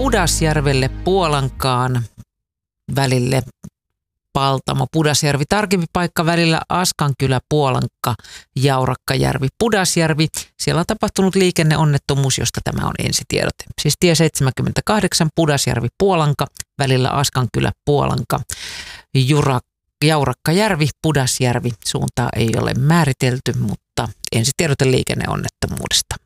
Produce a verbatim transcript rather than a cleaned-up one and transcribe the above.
Pudasjärvelle Puolankaan välille Paltamo, Pudasjärvi. Tarkempi paikka välillä Askankylä, Puolanka, Jaurakkajärvi, Pudasjärvi. Siellä on tapahtunut liikenneonnettomuus, josta tämä on ensitiedote. Siis tie seitsemänkymmentäkahdeksan Pudasjärvi, Puolanka, välillä Askankylä, Puolanka, Jura, Jaurakkajärvi, Pudasjärvi. Suuntaa ei ole määritelty, mutta ensitiedote liikenneonnettomuudesta.